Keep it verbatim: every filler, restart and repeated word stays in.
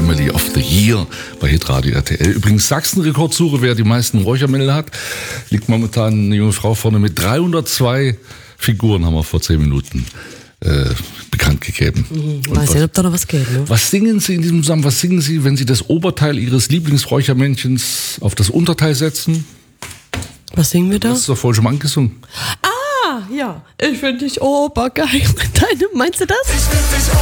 Family of the Year bei Hitradio R T L. Übrigens Sachsen-Rekordsuche, wer die meisten Räuchermännle hat, liegt momentan eine junge Frau vorne mit dreihundertzwei Figuren, haben wir vor zehn Minuten äh, bekannt gegeben. Mhm. Weiß nicht, ob da noch was geht, ne? Was singen Sie in diesem Zusammenhang? Was singen Sie, wenn Sie das Oberteil Ihres Lieblingsräuchermännchens auf das Unterteil setzen? Was singen wir da? Das ist doch voll schon mal angesungen. Ah, ja. Ich finde dich obergeil. Deine, meinst du das?